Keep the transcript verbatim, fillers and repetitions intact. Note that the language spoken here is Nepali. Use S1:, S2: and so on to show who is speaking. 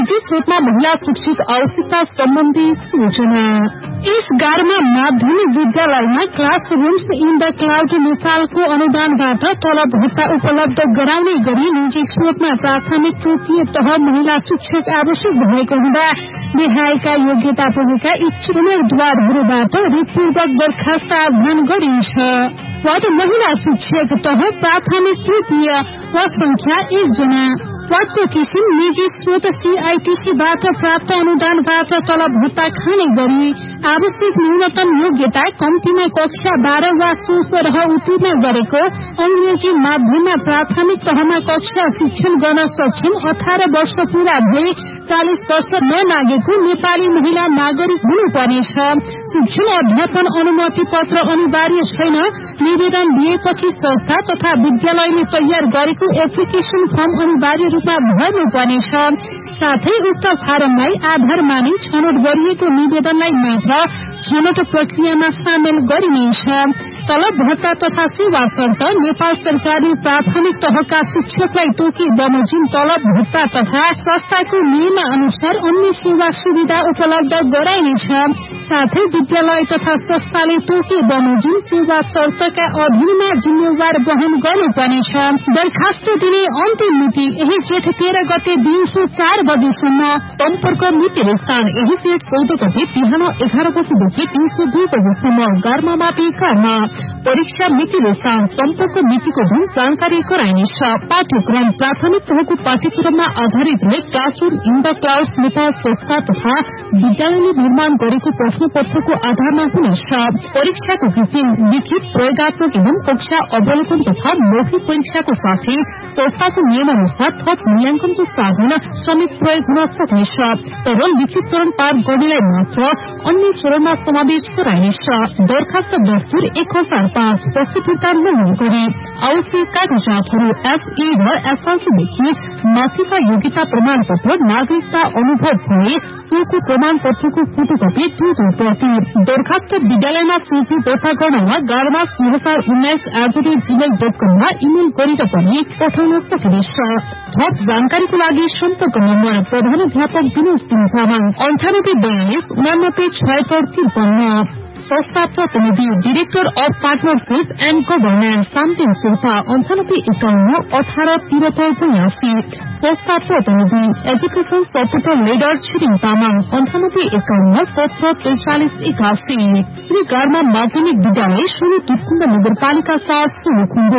S1: निजी स्रोतमा महिला शिक्षित आवश्यकता सम्बन्धी सूचना। यस गारमा माध्यमिक विद्यालयमा क्लासरूम्स इन द क्लाउड नेपालको अनुदानबाट तलब भत्ता उपलब्ध गराउने गरी निजी स्रोतमा प्राथमिक तृतीय तह महिला शिक्षक आवश्यक भएको हुँदा विधायकका योग्यता पुगेका इच्छुक उम्मेद्वारहरूबाट रिटपूर्वक दरखास्त आह्वान गरिन्छ। पद महिला शिक्षक तह प्राथमिक तृतीय पद संख्या एक जना। पदको किसिम निजी स्रोत सीआईटीसीबाट प्राप्त अनुदानबाट तलब भत्ता खाने गरी आवश्यक न्यूनतम योग्यता कम्तीमा कक्षा बाह्र वा सो सरह उत्तीर्ण गरेको अंग्रेजी माध्यममा प्राथमिक तहमा कक्षा शिक्षण गर्न सक्षम अठार वर्ष पूरा भई चालिस वर्ष ननागेको नेपाली महिला नागरिक हुनुपर्नेछ। शिक्षण अध्यापन अनुमति पत्र अनिवार्य छैन। निवेदन दिएपछि संस्था तथा विद्यालयले तयार गरेको एप्लिकेशन फर्म अनिवार्य रूपमा भर्नुपर्नेछ। साथै उक्त फारमलाई आधार मानि छनौट गरिएको निवेदनलाई मात्र छनौट प्रक्रियामा सामेल गरिनेछ। तलब भत्ता तथा सेवा शर्त नेपाल सरकारले प्राथमिक तहका शिक्षकलाई तोकी बमोजिम तलब भत्ता तथा संस्थाको नियम अनुसार अन्य सेवा सुविधा उपलब्ध गराइनेछ। साथै विद्यालय तथा संस्थाले तोकी बमोजिम सेवा शर्तका अधीनमा जिम्मेवार वहन गर्नुपर्नेछ। दरखास्त दिने अन्तिम मिति यही जेठ तेह्र गते दिउँसो चार बजेसम्म। सम्पर्क मिति स्थान यही जेठ चौध गते बिहान एघार बजेदेखि दिउँसो दुई बजेसम्म गार्मामापी कारमा। परीक्षा मिति स्थान सम्पर्क मितिको दिन जानकारी गराइनेछ। पाठ्यक्रम प्राथमिक तहको पाठ्यक्रममा आधारित classroom in the clouds Nepal संस्था तथा विद्यालयले निर्माण गरेको प्रश्न पत्रको आधारमा हुनेछ। परीक्षाको किसिम लिखित प्रयोगात्मक एवं कक्षा अवलोकन तथा मौखिक परीक्षाको साथै संस्थाको नियम अनुसार थप मूल्यांकनको साधन समेत प्रयोग हुन सक्नेछ। तर लिखित चरण पार गर्नेलाई मात्र अन्य चरणमा समावेश गराइनेछ। दरखास्त दस्तुर एक हजार पाँच पछि फिर्ता नहुने गरी आवश्यक कागजातहरू एसए र एसआरसीदेखि माथिका योग्यता प्रमाण पत्र नागरिकता अनुभव भए सोको प्रमाण पत्रको फोटोकपी दुई दुई प्रति। दरखास्त विद्यालयमा सूची दर्ता गर्न वा गार्मास दुई हजार उन्नाइस at the rate Gmail dot कममा इमेल गरेर पनि पठाउन सकिनेछ। थप जानकारीको लागि सम्पर्क नम्बर प्रधानाध्यापक विनोद सिंह तामाङ अन्ठानब्बे बयालिस उनानब्बे छयत्तर त्रिपन्न। संस्था प्रतिनिधि director of partnership and governance शान्ति शेर्पा अन्ठानब्बे एकाउन्न अठार तिहत्तर बयासी। संस्था प्रतिनिधि education supporter leader Tshering Tamang अन्ठानब्बे एकाउन्न सत्र त्रिचालिस एकासी। श्री गार्मा माध्यमिक विद्यालय सुरु तुटकुण्ड नगरपालिका साथ सुरुखुण्डो